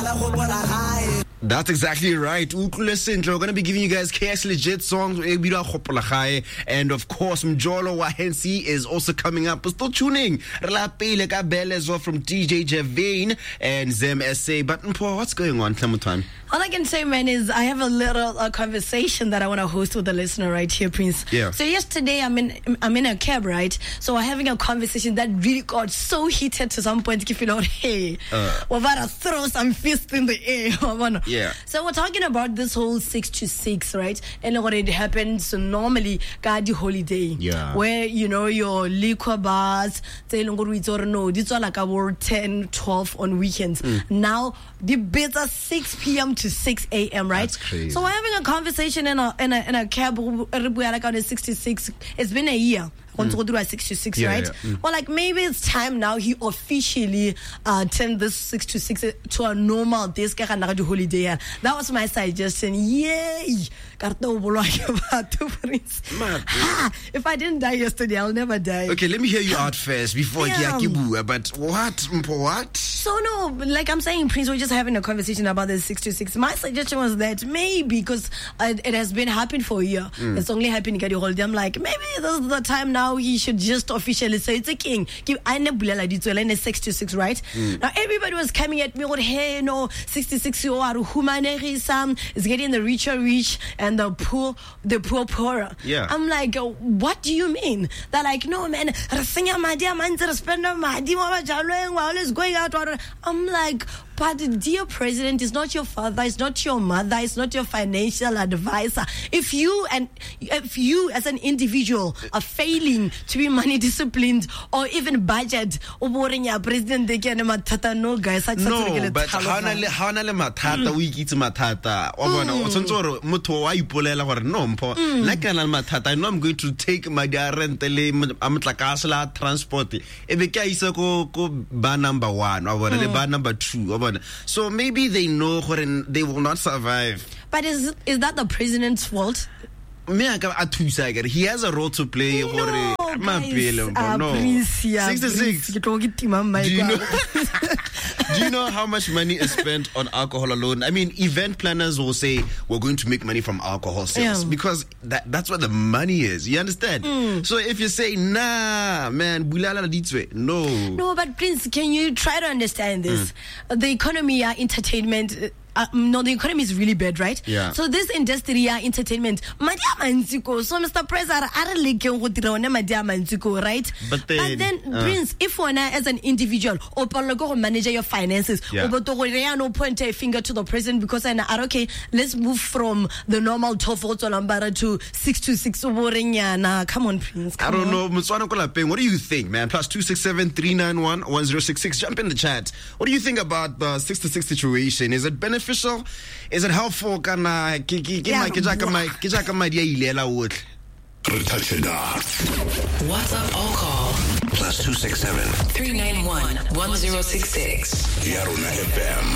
That's exactly right. We're going to be giving you guys KX Legit songs. And of course, Mjolo Wahensi is also coming up. We're still tuning. From DJ Javine and Zem SA. But what's going on? Time. All I can say, man, is I have a little conversation that I want to host with the listener right here, Prince. Yeah. So yesterday, I'm in a cab, right? So we're having a conversation that really got so heated to some point. If you know, hey, we're about to throw some fists in the air. Yeah. So we're talking about this whole 6 to 6, right? And what it happens normally, Gadi holiday. Yeah. Where, you know, your liquor bars, these are like about 10, 12 on weekends. Now, the bids are 6 p.m. to 6 a.m., right? That's crazy. So we're having a conversation in a cab. We're like on a 66. It's been a year. 6 to 6, yeah, right? Yeah. Well, like maybe it's time now he officially turned this 6 to 6 to a normal day. Holiday. That was my suggestion. Yay! If I didn't die yesterday, I'll never die. Okay, let me hear you out first before I But what? So no, like I'm saying, Prince, we're just having a conversation about this 6 to 6. My suggestion was that maybe because it has been happening for a year, it's only happening at the holiday. I'm like, maybe this is the time now he should just officially say it's a king. I never 6 to 6, right? Now everybody was coming at me with, hey, no, 66 is getting the richer rich and the poor poorer. Yeah. I'm like, what do you mean? They're like, no, man, always going out. I'm like, but dear president, it's not your father, it's not your mother, it's not your financial advisor. If you as an individual are failing to be money disciplined or even budget, president no guys. No, but how na le mathata o ikitse mathata o bona o tshwantse gore motho wa ipolela gore no mpho la kana le mathata I know I'm going to take my rent le amatlakase la transport e be ke a isa ko ba number 1 o bona le ba number 2 o bona. So maybe they know they will not survive. But is that the president's fault? He has a role to play. No, guys, 66. Do you know how much money is spent on alcohol alone? I mean, event planners will say we're going to make money from alcohol sales because that's where the money is. You understand? So if you say nah, man, no, but Prince, can you try to understand this? The economy, entertainment. No, the economy is really bad, right? Yeah. So this industry, entertainment, so Mr. President, right? But then Prince, if one as an individual, or go manage your finances, or no point a finger to the president because okay, let's move from the normal 12 to 6 to 6. Come on, Prince. I don't know. What do you think, man? +267 391 1066. Jump in the chat. What do you think about the 6 to 6 situation? Is it beneficial? Is it helpful? Can I WhatsApp or call +267 391 1066. Yaruna FM.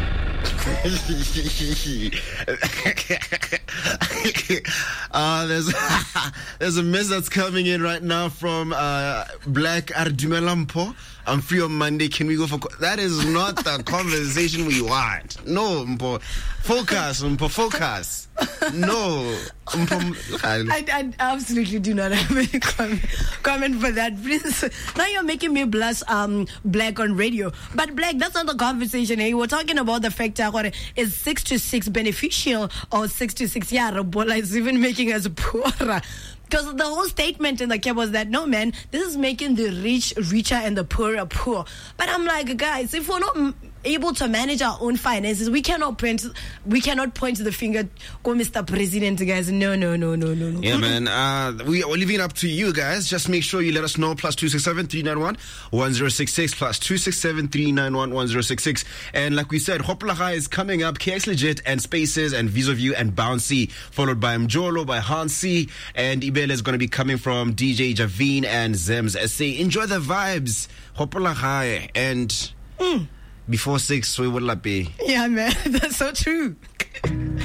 There's a mess that's coming in right now from Black Ardumelampo. I'm free on Monday. Can we go for... That is not the conversation we want. No, Mpo. Focus, Mpo. Focus. No. I absolutely do not have any comment for that. Please. Now you're making me blush, Black on radio. But Black, that's not the conversation. We're talking about the fact that is 6 to 6 beneficial or 6 to 6 Bola is even making us poorer. Because the whole statement in the cab was that, no, man, this is making the rich richer and the poor poor. But I'm like, guys, if we're not able to manage our own finances, we cannot point the finger go Mr. President, guys. No. Yeah, man. We're leaving it up to you guys. Just make sure you let us know. +267 391 1066. +267 391 1066. And like we said, Hoplaga is coming up. KX Legit and Spaces and Vis-a-View and Bouncy, followed by Mjolo, by Hansi, and Ibele is going to be coming from DJ Javine and Zems SA. Enjoy the vibes. Hoplaga and before 6 we will be. Yeah, man. That's so true.